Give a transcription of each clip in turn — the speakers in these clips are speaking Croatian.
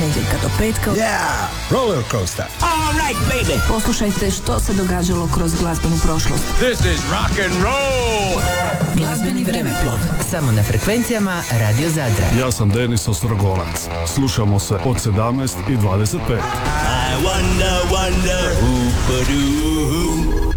ponedjeljka do petka. Yeah! Roller coaster. All right, baby. Poslušajte što se događalo kroz glazbenu prošlost. This is rock and roll! Glazbeni vremeplov. Samo na frekvencijama Radio Zadra. Ja sam Denis Ostrogonac. Slušamo se od 17 i 25. I wonder who.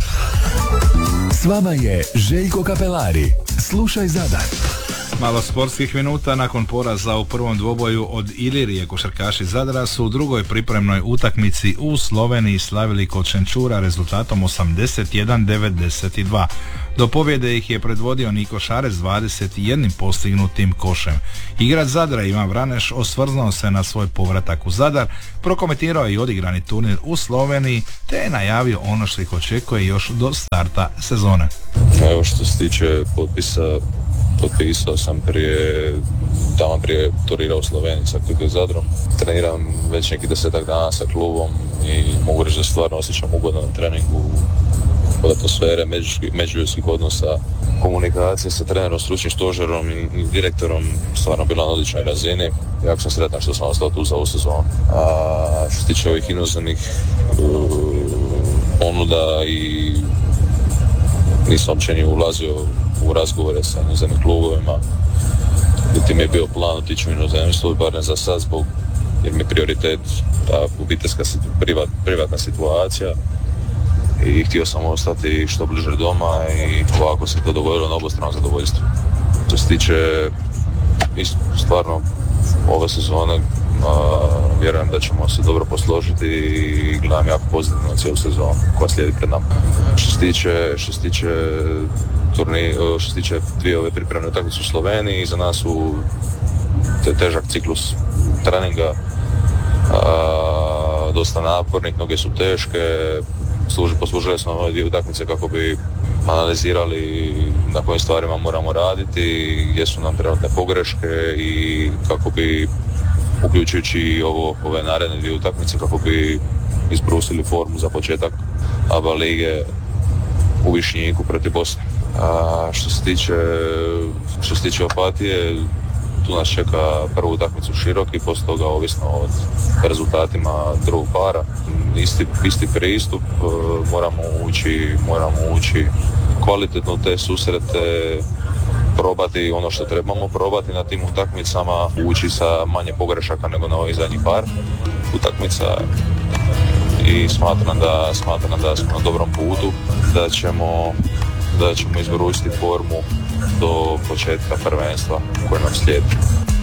S vama je Željko Kapelari. Slušaj Zadar. Malo sportskih minuta nakon poraza u prvom dvoboju od Ilirije košarkaši Zadra su u drugoj pripremnoj utakmici u Sloveniji slavili kod Šenčura rezultatom 81-92. Do pobjede ih je predvodio Niko Šarec 21 postignutim košem. Igrač Zadra Ivan Vraneš osvrnuo se na svoj povratak u Zadar, prokomentirao je i odigrani turnir u Sloveniji te je najavio ono što ih očekuje još do starta sezone. Evo što se tiče potpisao sam prije turnira u Sloveniji sa KK Zadrom. Treniram već neki 10 dana sa klubom i mogu reći da stvarno osjećam ugodno na treningu. Od atmosfere, međuljudskih odnosa, komunikacije sa trenerom, stručnim stožerom i direktorom stvarno bila na odličnoj razini. Jako sam sretan što sam ostao tu za ovu sezonu. A što se tiče ovih inozemnih ponuda i nisam uopće ni ulazio u razgovore sa inozemnim klubovima. Niti mi je bio plan otići u inozemstvo, bar ne za sad, jer mi je prioritet ta obiteljska privatna situacija. I htio sam ostati što bliže doma i ovako se to dogodilo na obostrano zadovoljstvo. Što se tiče stvarno ove sezone, vjerujem da ćemo se dobro posložiti i gledam jako pozitivno cijelu sezonu koja slijedi pred nama. Što se tiče dvije ove pripremne utakmice u Sloveniji, za nas su težak ciklus treninga, dosta napornih, noge su teške. Poslužili smo ove dvije utakmice kako bi analizirali na kojim stvarima moramo raditi, gdje su nam trenutne pogreške i kako bi, uključujući i ove naredne dvije utakmice, kako bi izbrusili formu za početak ABA lige u Višnjiku protiv Bosne. A što se tiče Opatije, tu nas čeka prvu utakmicu Široki, poslije toga ovisno od rezultatima drugog para. Isti pristup, moramo ući kvalitetno u te susrete, probati ono što trebamo probati na tim utakmicama, ući sa manje pogrešaka nego na ovih zadnjih par utakmica i smatram da smo na dobrom putu, da ćemo izbrusiti formu do početka prvenstva koje nam slijedi.